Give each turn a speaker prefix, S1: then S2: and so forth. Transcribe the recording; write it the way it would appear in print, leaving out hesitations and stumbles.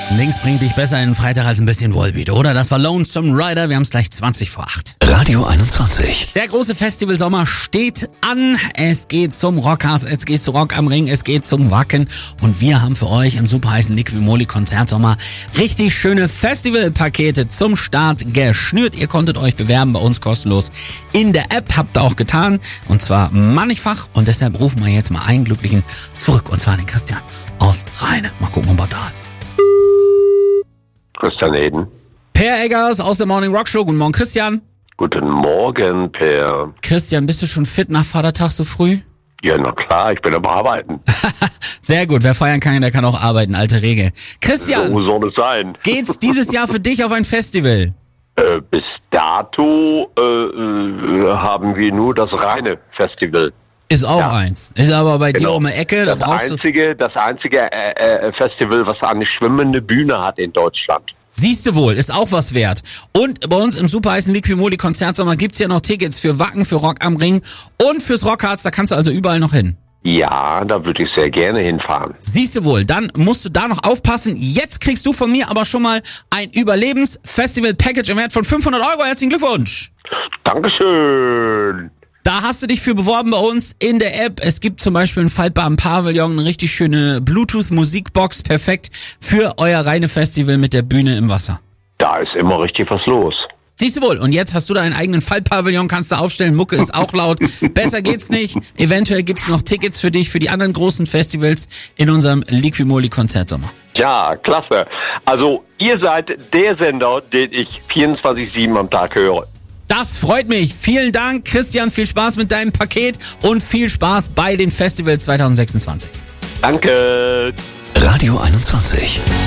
S1: Links bringt dich besser in den Freitag als ein bisschen Volbeat, oder? Das war Lonesome Rider, wir haben es gleich 20 vor 8.
S2: Radio 21.
S1: Der große Festivalsommer steht an. Es geht zum Rockhaus, es geht zu Rock am Ring, es geht zum Wacken. Und wir haben für euch im superheißen Liquimoli Konzertsommer richtig schöne Festivalpakete zum Start geschnürt. Ihr konntet euch bewerben bei uns kostenlos in der App, habt ihr auch getan. Und zwar mannigfach. Und deshalb rufen wir jetzt mal einen Glücklichen zurück. Und zwar den Christian aus Rheine. Mal gucken, ob er da ist.
S3: Christian Eden.
S1: Per Eggers aus der Morning Rock Show. Guten Morgen, Christian.
S3: Guten Morgen, Per.
S1: Christian, bist du schon fit nach Vatertag so früh?
S3: Ja, na klar, ich bin am Arbeiten.
S1: Sehr gut, wer feiern kann, der kann auch arbeiten, alte Regel. Christian,
S3: So soll es sein.
S1: geht's dieses Jahr für dich auf ein Festival?
S3: Bis dato haben wir nur das reine Festival.
S1: Ist auch
S3: Ja.
S1: eins. Ist aber bei dir um die Ecke, da
S3: Das
S1: brauchst du...
S3: einzige Festival, was eine schwimmende Bühne hat in Deutschland.
S1: Siehste wohl, ist auch was wert. Und bei uns im superheißen Liquimoli Konzertsommer gibt's ja noch Tickets für Wacken, für Rock am Ring und fürs Rockharz, da kannst du also überall noch hin.
S3: Ja, da würde ich sehr gerne hinfahren.
S1: Siehste wohl, dann musst du da noch aufpassen. Jetzt kriegst du von mir aber schon mal ein Überlebens-Festival-Package im Wert von 500 €. Herzlichen Glückwunsch!
S3: Dankeschön.
S1: Da hast du dich für beworben bei uns in der App. Es gibt zum Beispiel einen faltbaren Pavillon, eine richtig schöne Bluetooth-Musikbox, perfekt für euer reine Festival mit der Bühne im Wasser.
S3: Da ist immer richtig was los.
S1: Siehst du wohl, und jetzt hast du deinen eigenen Faltpavillon, kannst du aufstellen, Mucke ist auch laut. Besser geht's nicht. Eventuell gibt's noch Tickets für dich für die anderen großen Festivals in unserem Liquimoli Konzertsommer.
S3: Ja, klasse. Also, ihr seid der Sender, den ich 24/7 am Tag höre.
S1: Das freut mich. Vielen Dank, Christian. Viel Spaß mit deinem Paket und viel Spaß bei den Festivals 2026.
S3: Danke.
S2: Radio 21.